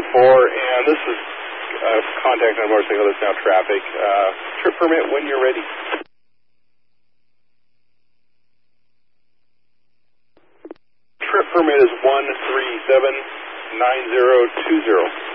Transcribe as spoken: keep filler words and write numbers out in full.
four, and this is uh, contact on a motorcycle that's now traffic. Uh, trip permit when you're ready. Trip permit is one three seven nine zero two zero.